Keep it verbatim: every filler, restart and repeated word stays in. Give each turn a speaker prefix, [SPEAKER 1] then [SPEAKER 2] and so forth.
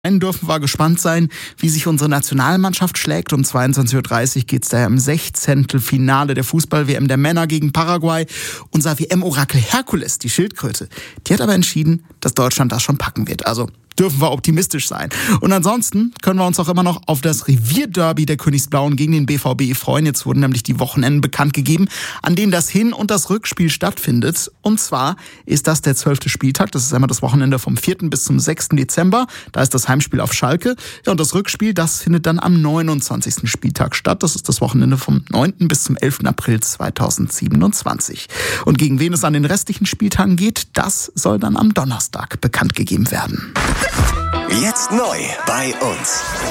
[SPEAKER 1] Einen dürfen wir gespannt sein, wie sich unsere Nationalmannschaft schlägt. Um zweiundzwanzig Uhr dreißig geht es daher im Sechzehntelfinale der Fußball-W M der Männer gegen Paraguay. Unser W M-Orakel Herkules, die Schildkröte, die hat aber entschieden, dass Deutschland das schon packen wird. Also dürfen wir optimistisch sein. Und ansonsten können wir uns auch immer noch auf das Revierderby der Königsblauen gegen den B V B freuen. Jetzt wurden nämlich die Wochenenden bekannt gegeben, an denen das Hin- und das Rückspiel stattfindet. Und zwar ist das der zwölfte Spieltag. Das ist einmal das Wochenende vom vierten bis zum sechsten Dezember. Da ist das Heimspiel auf Schalke. Ja, und das Rückspiel, das findet dann am neunundzwanzigsten Spieltag statt. Das ist das Wochenende vom neunten bis zum elften April zweitausendsiebenundzwanzig. Und gegen wen es an den restlichen Spieltagen geht, das soll dann am Donnerstag bekannt gegeben werden.
[SPEAKER 2] Jetzt neu bei uns.